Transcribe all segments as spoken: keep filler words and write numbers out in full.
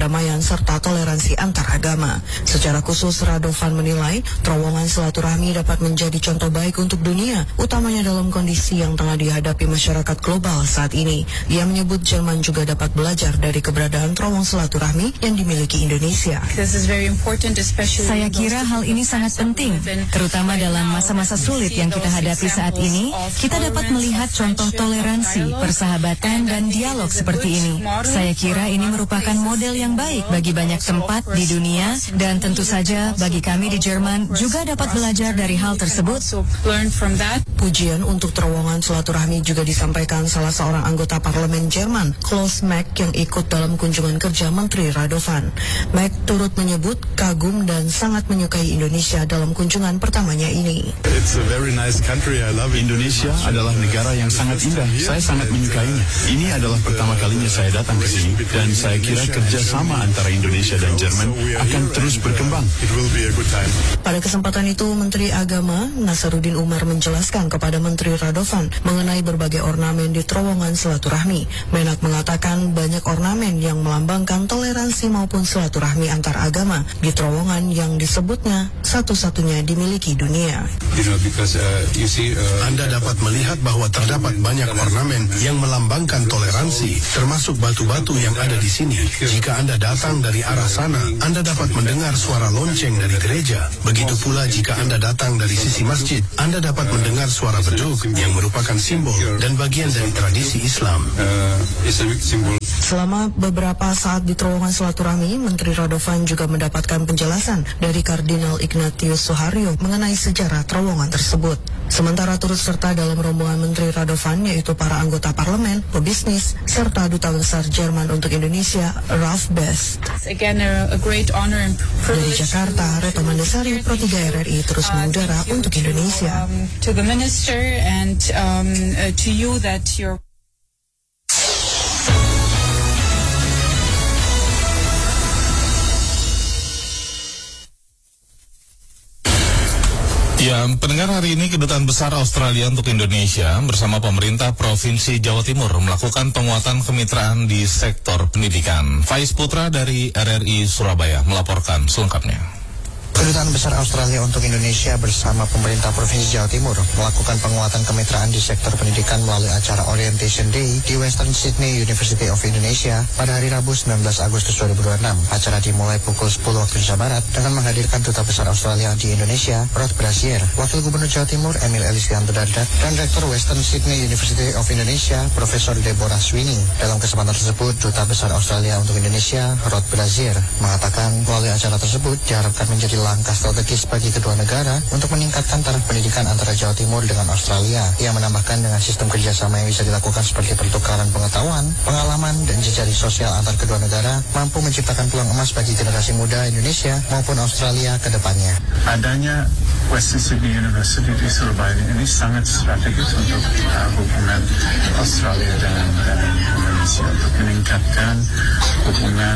perdamaian serta toleransi antar agama. Secara khusus, Radovan menilai terowongan silaturahmi dapat menjadi contoh baik untuk dunia, utamanya dalam kondisi yang tengah dihadapi masyarakat global saat ini. Ia menyebut Jerman juga dapat belajar dari keberadaan terowongan silaturahmi yang dimiliki Indonesia. Saya kira hal ini sangat penting, terutama dalam masa-masa sulit yang kita hadapi saat ini. Kita dapat melihat contoh toleransi, persahabatan, dan dialog seperti ini. Saya kira ini merupakan model yang baik bagi banyak tempat di dunia, dan tentu saja bagi kami di Jerman juga dapat belajar dari hal tersebut. Pujian untuk terowongan silaturahmi juga disampaikan salah seorang anggota parlemen Jerman, Klaus Mack, yang ikut dalam kunjungan kerja Menteri Radovan. Mack turut menyebut kagum dan sangat menyukai Indonesia dalam kunjungan pertamanya ini. Indonesia adalah negara yang sangat indah. Saya sangat menyukainya. Ini adalah pertama kalinya saya datang ke sini, dan saya kira kerjasama antara Indonesia dan Jerman akan terus berkembang. Pada kesempatan itu, Menteri Agama Nasaruddin Umar menjelaskan kepada Menteri Radovan mengenai berbagai ornamen di terowongan silaturahmi. Menak mengatakan banyak ornamen yang melambangkan toleransi maupun silaturahmi antar agama di terowongan yang disebutnya satu-satunya dimiliki dunia. Anda dapat melihat bahwa terdapat banyak ornamen yang melambangkan toleransi, termasuk batu-batu yang ada di sini. Jika Anda datang dari arah sana, Anda dapat mendengar suara lonceng dari gereja. Begitu pula jika Anda datang dari sisi masjid, Anda dapat mendengar suara beduk yang merupakan simbol dan bagian dari tradisi Islam. Selama beberapa saat di terowongan silaturahmi, Menteri Radovan juga mendapatkan penjelasan dari Kardinal Ignatius Suharyo mengenai sejarah terowongan tersebut. Sementara turut serta dalam rombongan Menteri Radovan yaitu para anggota parlemen, pebisnis, serta Duta Besar Jerman untuk Indonesia, Ralf Best. Dari Jakarta, Reto Mandasari, Pro tiga R R I terus mengudara untuk Indonesia. Ya, pendengar, hari ini Kedutaan Besar Australia untuk Indonesia bersama pemerintah Provinsi Jawa Timur melakukan penguatan kemitraan di sektor pendidikan. Faiz Putra dari R R I Surabaya melaporkan selengkapnya. Kedutaan Besar Australia untuk Indonesia bersama pemerintah Provinsi Jawa Timur melakukan penguatan kemitraan di sektor pendidikan melalui acara Orientation Day di Western Sydney University of Indonesia pada hari Rabu sembilan belas Agustus dua ribu dua puluh enam. Acara dimulai pukul sepuluh waktu Indonesia Barat dengan menghadirkan Duta Besar Australia di Indonesia, Rod Brazier, Wakil Gubernur Jawa Timur Emil Elistianto Dardak, dan Rektor Western Sydney University of Indonesia, Profesor Deborah Sweeney. Dalam kesempatan tersebut, Duta Besar Australia untuk Indonesia, Rod Brazier, mengatakan melalui acara tersebut diharapkan menjadi langkah strategis bagi kedua negara untuk meningkatkan taraf pendidikan antara Jawa Timur dengan Australia. Ia menambahkan dengan sistem kerjasama yang bisa dilakukan seperti pertukaran pengetahuan, pengalaman, dan jejaring sosial antar kedua negara mampu menciptakan peluang emas bagi generasi muda Indonesia maupun Australia ke depannya. Adanya Western Sydney University di Surabaya ini sangat strategis untuk uh, hubungan Australia dan, dan Indonesia untuk meningkatkan hubungan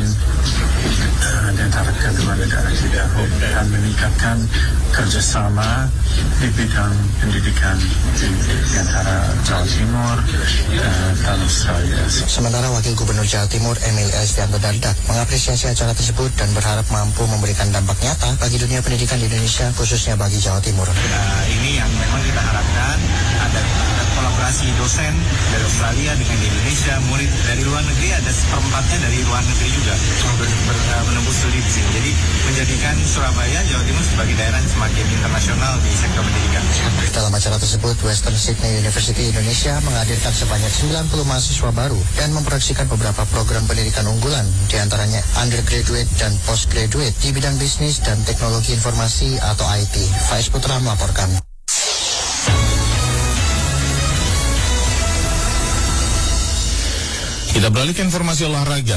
uh, di antara kedua negara kita dan meningkatkan kerjasama di bidang pendidikan di, di antara Jawa Timur uh, dan Australia. Sementara Wakil Gubernur Jawa Timur Emil Elistianto Dardak mengapresiasi acara tersebut dan berharap mampu memberikan dampak nyata bagi dunia pendidikan di Indonesia, khususnya bagi Jawa Timur. Nah, ini yang memang kita harapkan ada, ada kolaborasi dosen dari Australia dengan di Indonesia, murid dari luar negeri ada seperempatnya dari luar negeri juga ber, ber, menempuh studi di sini. Jadi menjadikan Surabaya, Jawa Timur sebagai daerah yang semakin internasional di sektor pendidikan. Dalam acara tersebut, Western Sydney University Indonesia menghadirkan sebanyak sembilan puluh mahasiswa baru dan memproyeksikan beberapa program pendidikan unggulan, diantaranya undergraduate dan postgraduate di bidang bisnis dan teknologi informasi atau I T. Faiz Putra melaporkan. Kita beralih ke informasi olahraga.